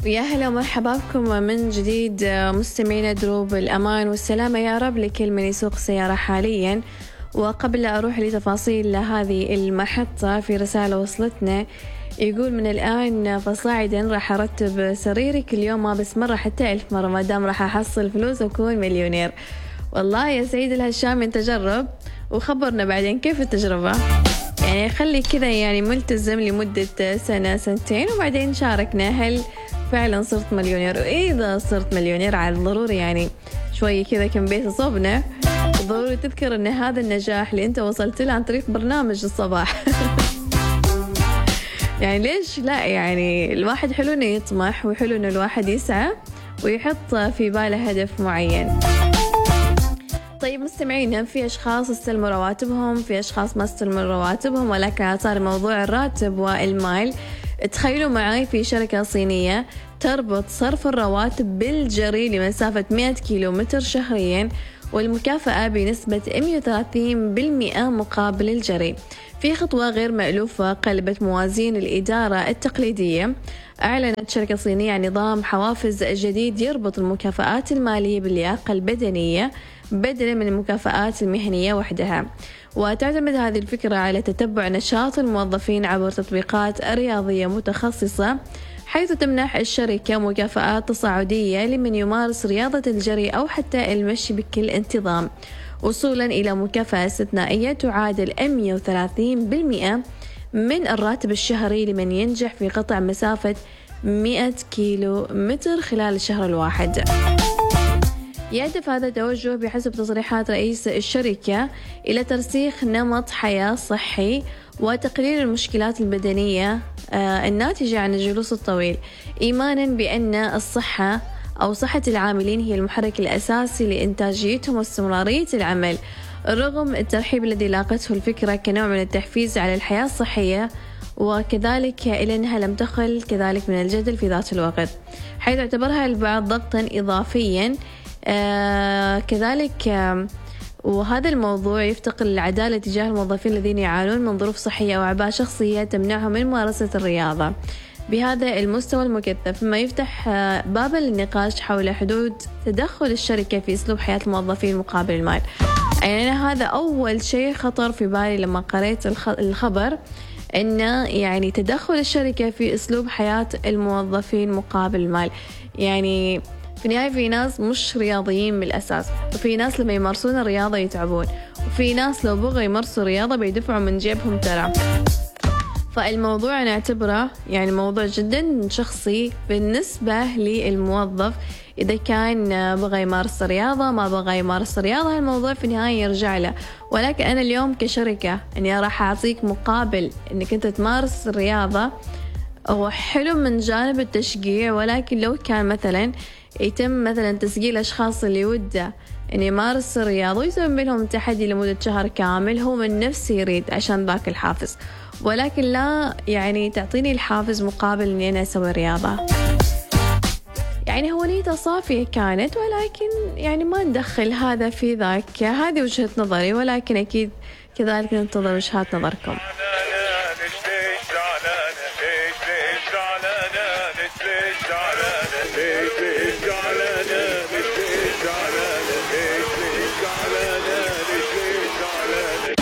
ويا هلا ومرحبا بكم من جديد مستمعينا دروب الأمان والسلامة يا رب لكل من يسوق سيارة حاليا. وقبل لا أروح لتفاصيل هذه المحطة، في رسالة وصلتنا يقول: من الآن فصاعدا راح أرتب سريري كل يوم، ما بس مرة حتى 1000 مرة، ما دام راح أحصل فلوس وأكون مليونير. والله يا سعيد الهشامي انت جرب وخبرنا بعدين كيف التجربة، يعني خلي كذا يعني ملتزم لمدة سنة سنتين وبعدين شاركنا هل فعلا صرت مليونير. وإذا صرت مليونير على ضروري يعني شوي كذا كم بيت صوبنا، ضروري تذكر ان هذا النجاح اللي انت وصلت له عن طريق برنامج الصباح. يعني ليش لا، يعني الواحد حلو انه يطمح وحلو انه الواحد يسعى ويحط في باله هدف معين. طيب مستمعينا، في أشخاص استلموا رواتبهم، في أشخاص ما استلموا رواتبهم، ولكن صار موضوع الراتب والمال. تخيلوا معي في شركة صينية تربط صرف الرواتب بالجري لمسافة 100 كيلومتر شهريا، والمكافأة بنسبة 130% مقابل الجري. في خطوة غير مألوفة قلبت موازين الإدارة التقليدية. أعلنت شركة صينية عن نظام حوافز جديد يربط المكافآت المالية باللياقة البدنية بدلا من المكافآت المهنية وحدها. وتعتمد هذه الفكرة على تتبع نشاط الموظفين عبر تطبيقات رياضية متخصصة، حيث تمنح الشركة مكافآت تصاعدية لمن يمارس رياضة الجري أو حتى المشي بكل انتظام، وصولا إلى مكافأة استثنائية تعادل 130% من الراتب الشهري لمن ينجح في قطع مسافة 100 كيلو متر خلال الشهر الواحد. يهدف هذا التوجه بحسب تصريحات رئيس الشركة إلى ترسيخ نمط حياة صحي وتقليل المشكلات البدنية الناتجة عن الجلوس الطويل، إيمانا بأن الصحة أو صحة العاملين هي المحرك الأساسي لإنتاجيتهم واستمرارية العمل، رغم الترحيب الذي لاقته الفكرة كنوع من التحفيز على الحياة الصحية، وكذلك إلى أنها لم تخل كذلك من الجدل في ذات الوقت، حيث اعتبرها البعض ضغطا إضافيا. كذلك وهذا الموضوع يفتقر للعدالة تجاه الموظفين الذين يعانون من ظروف صحية وأعباء شخصية تمنعهم من ممارسة الرياضة بهذا المستوى المكثف، مما يفتح بابا للنقاش حول حدود تدخل الشركة في أسلوب حياة الموظفين مقابل المال. يعني أنا هذا أول شيء خطر في بالي لما قرأت الخبر، إن يعني تدخل الشركة في أسلوب حياة الموظفين مقابل المال. يعني في النهاية في ناس مش رياضيين من الأساس، وفي ناس لما يمارسون الرياضة يتعبون، وفي ناس لو بغوا يمارسوا رياضة بيدفعوا من جيبهم ترى. فالموضوع أنا أعتبره يعني موضوع جدا شخصي بالنسبة للموظف، إذا كان بغى يمارس رياضة ما بغى يمارس رياضة، الموضوع في النهاية يرجع له. ولكن أنا اليوم كشركة أني راح أعطيك مقابل أنك أنت تمارس الرياضة، هو حلو من جانب التشجيع، ولكن لو كان مثلا يتم مثلا تسجيل أشخاص اللي وده أن يمارس الرياضة ويسوي بينهم تحدي لمدة شهر كامل، هو من نفسه يريد عشان ذاك الحافز، ولكن لا يعني تعطيني الحافز مقابل أني أنا أسوي رياضة. يعني هو نيته صافية كانت، ولكن يعني ما ندخل هذا في ذاك. هذه وجهة نظري، ولكن أكيد كذلك ننتظر وجهات نظركم.